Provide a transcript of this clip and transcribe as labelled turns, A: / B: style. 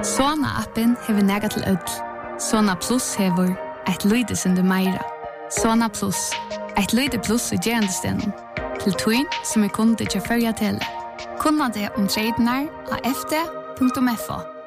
A: Sona-appen hever nega til ødel. Sona Plus hever et lydesende meira. Sona Plus, et lyde plus i gerandestenen. Til tøyn som kunde til førja til. Kunna det om tredjenar av fd.fo.